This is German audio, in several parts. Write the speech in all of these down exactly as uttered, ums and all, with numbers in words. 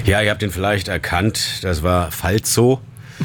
Ja, ihr habt ihn vielleicht erkannt, das war Falzo.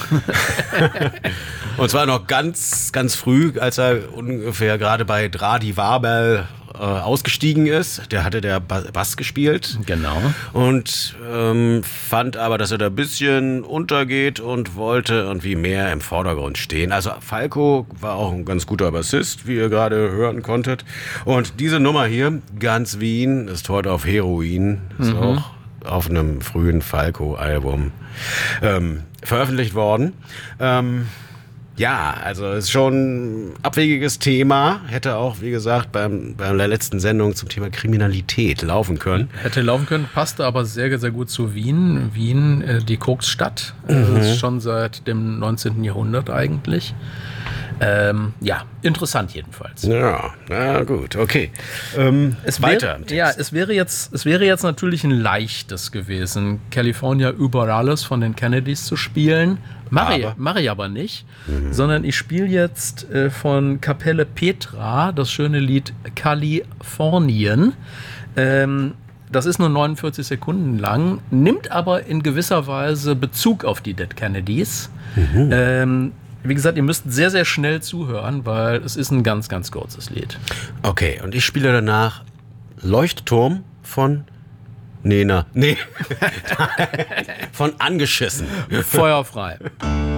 Und zwar noch ganz, ganz früh, als er ungefähr gerade bei Dradi Wabel äh, ausgestiegen ist. Der hatte der Bass gespielt. Genau. Und ähm, fand aber, dass er da ein bisschen untergeht und wollte irgendwie mehr im Vordergrund stehen. Also Falco war auch ein ganz guter Bassist, wie ihr gerade hören konntet. Und diese Nummer hier, Ganz Wien, ist heute auf Heroin. Ist mhm. auch auf einem frühen Falco-Album ähm, veröffentlicht worden. Ähm, ja, also es ist schon ein abwegiges Thema. Hätte auch, wie gesagt, beim, bei der letzten Sendung zum Thema Kriminalität laufen können. Hätte laufen können, passte aber sehr, sehr gut zu Wien. Wien, äh, die Koksstadt, mhm. äh, ist schon seit dem neunzehnten Jahrhundert eigentlich. Ähm, ja, interessant jedenfalls. Ja, na gut, okay. Ähm, es weiter. Wär, ja, es wäre jetzt, es wäre jetzt natürlich ein leichtes gewesen, California über alles von den Kennedys zu spielen. Mache ich, mach ich aber nicht, mhm. sondern ich spiele jetzt äh, von Kapelle Petra das schöne Lied Kalifornien. Ähm, das ist nur neunundvierzig Sekunden lang, nimmt aber in gewisser Weise Bezug auf die Dead Kennedys. Mhm. Ähm, Wie gesagt, ihr müsst sehr, sehr schnell zuhören, weil es ist ein ganz, ganz kurzes Lied. Okay, und ich spiele danach Leuchtturm von Nena. Nee. Von Angeschissen. Feuerfrei.